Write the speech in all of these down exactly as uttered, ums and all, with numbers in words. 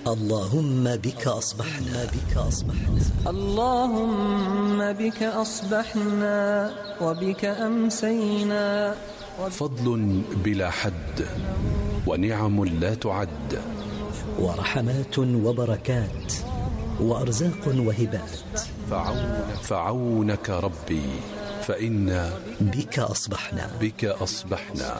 اللهم بك أصبحنا بك أصبحنا اللهم بك أصبحنا وبك أمسينا. فضل بلا حد ونعم لا تعد، ورحمات وبركات وأرزاق وهبات. فعونك ربي فإنا بك أصبحنا بك أصبحنا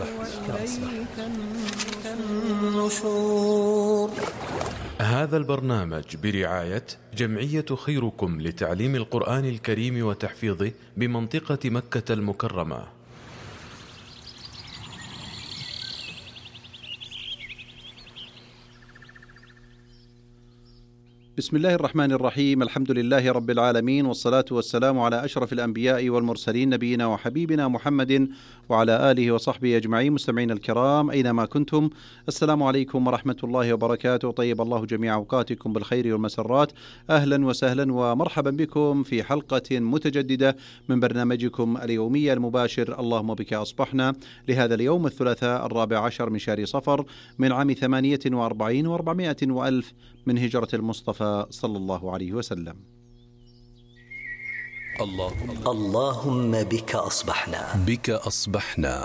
النشور. هذا البرنامج برعاية جمعية خيركم لتعليم القرآن الكريم وتحفيظه بمنطقة مكة المكرمة. بسم الله الرحمن الرحيم. الحمد لله رب العالمين، والصلاة والسلام على أشرف الأنبياء والمرسلين، نبينا وحبيبنا محمد وعلى آله وصحبه أجمعين. مستمعين الكرام أينما كنتم، السلام عليكم ورحمة الله وبركاته. طيب الله جميع أوقاتكم بالخير والمسرات. أهلا وسهلا ومرحبا بكم في حلقة متجددة من برنامجكم اليومي المباشر اللهم بك أصبحنا، لهذا اليوم الثلاثاء الرابع عشر من شهر صفر من عام ثمانية وأربعين وأربعمائة وألف من هجرة المصطفى صلى الله عليه وسلم. اللهم اللهم بك أصبحنا بك أصبحنا.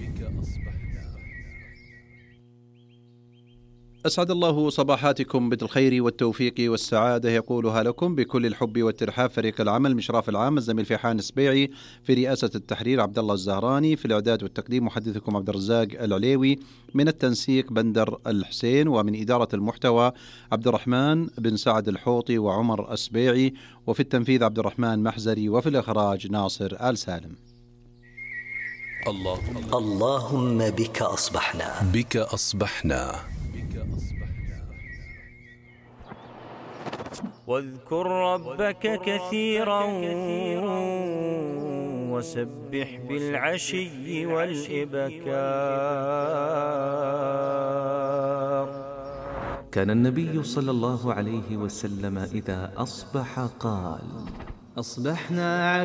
أسعد الله صباحاتكم بالخير والتوفيق والسعادة، يقولها لكم بكل الحب والترحاب فريق العمل، مشراف العام الزميل فيحان السبيعي، في رئاسة التحرير عبد الله الزهراني، في الإعداد والتقديم محدثكم عبد الرزاق العليوي، من التنسيق بندر الحسين، ومن إدارة المحتوى عبد الرحمن بن سعد الحوطي وعمر السبيعي، وفي التنفيذ عبد الرحمن محزري، وفي الإخراج ناصر آل سالم. اللهم اللهم بك أصبحنا بك أصبحنا. واذكر ربك كثيرا وسبح بالعشي والإبكار. كان النبي صلى الله عليه وسلم إذا أصبح قال: أصبحنا